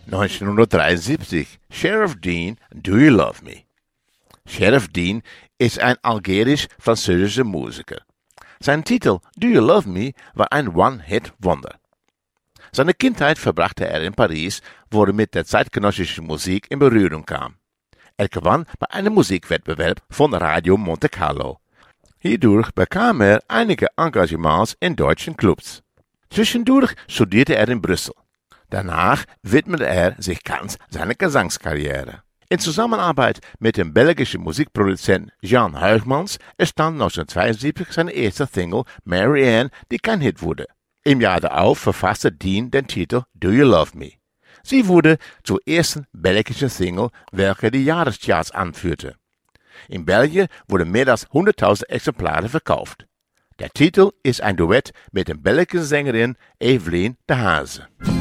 1973, Sheriff Dean, Do You Love Me? Sheriff Dean ist ein algerisch-französischer Musiker. Sein Titel Do You Love Me war ein One-Hit-Wonder. Seine Kindheit verbrachte er in Paris, wo er mit der zeitgenössischen Musik in Berührung kam. Er gewann bei einem Musikwettbewerb von Radio Monte Carlo. Hierdurch bekam er einige Engagements in deutschen Clubs. Zwischendurch studierte er in Brüssel. Danach widmete er sich ganz seiner Gesangskarriere. In Zusammenarbeit mit dem belgischen Musikproduzenten Jan Huygmans entstand 1972 seine erste Single Marianne, die kein Hit wurde. Im Jahr darauf verfasste Dean den Titel Do You Love Me? Sie wurde zur ersten belgischen Single, welche die Jahrescharts anführte. In Belgien wurden mehr als 100.000 Exemplare verkauft. Der Titel ist ein Duett mit der belgischen Sängerin Evelien de Haze.